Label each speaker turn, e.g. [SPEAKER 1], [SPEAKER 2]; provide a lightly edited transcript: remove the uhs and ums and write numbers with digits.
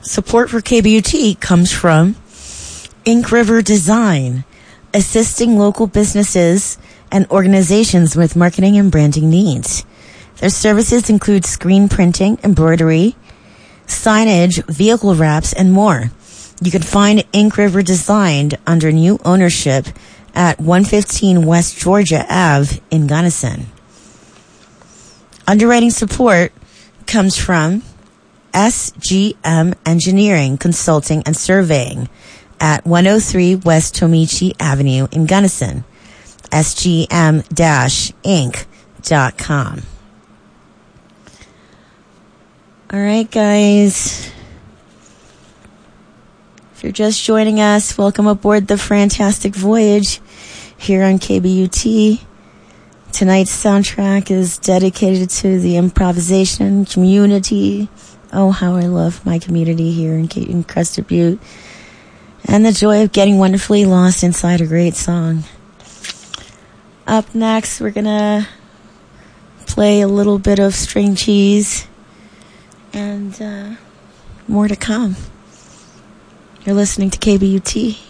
[SPEAKER 1] Support for KBUT comes from Ink River Design, assisting local businesses and organizations with marketing and branding needs. Their services include screen printing, embroidery, signage, vehicle wraps, and more. You can find Ink River Design under new ownership at 115 West Georgia Ave in Gunnison. Underwriting support comes from SGM Engineering, Consulting, and Surveying at 103 West Tomichi Avenue in Gunnison. SGM-Inc.com. All right, guys. If you're just joining us, welcome aboard the Fantastic Voyage here on KBUT. Tonight's soundtrack is dedicated to the improvisation community. Oh, how I love my community here in Crested Butte. And the joy of getting wonderfully lost inside a great song. Up next, we're going to play a little bit of string cheese. And more to come. You're listening to KBUT.